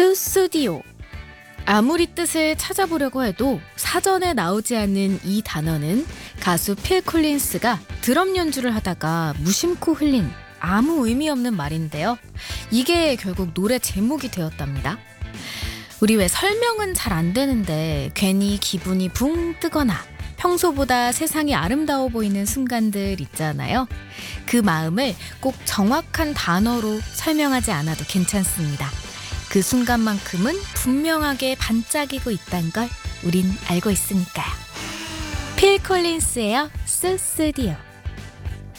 스튜디오. 아무리 뜻을 찾아보려고 해도 사전에 나오지 않는 이 단어는 가수 필 콜린스가 드럼 연주를 하다가 무심코 흘린 아무 의미 없는 말인데요. 이게 결국 노래 제목이 되었답니다. 우리 왜 설명은 잘 안 되는데 괜히 기분이 붕 뜨거나 평소보다 세상이 아름다워 보이는 순간들 있잖아요. 그 마음을 꼭 정확한 단어로 설명하지 않아도 괜찮습니다. 그 순간만큼은 분명하게 반짝이고 있다는 걸 우린 알고 있으니까요. 필 콜린스예요. 스튜디오.